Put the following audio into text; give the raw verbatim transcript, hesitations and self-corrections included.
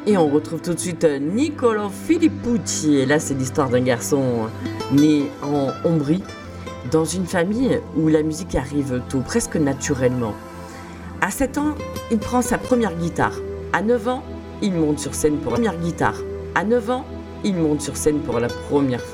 Et on retrouve tout de suite Niccolò Filippucci. Et là, c'est l'histoire d'un garçon né en Ombrie, dans une famille où la musique arrive tôt, presque naturellement. À sept ans, il prend sa première guitare. À neuf ans, il monte sur scène pour la première guitare. À neuf ans, il monte sur scène pour la première fois.